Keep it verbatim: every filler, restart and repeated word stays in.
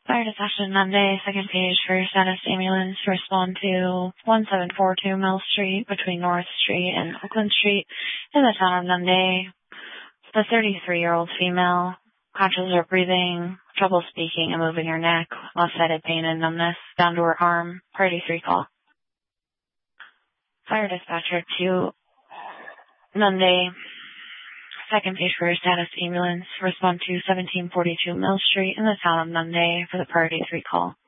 Fire dispatch Monday, second page for your status ambulance. Respond to one seven four two Mill Street between North Street and Oakland Street in the town of Monday. The thirty-three-year-old female, conscious of breathing, trouble speaking and moving her neck, left-sided pain and numbness down to her arm. Party three call. Fire dispatcher to Monday, second page for your status ambulance. Respond to seventeen forty-two Mill Street in the town of Monday for the priority three call.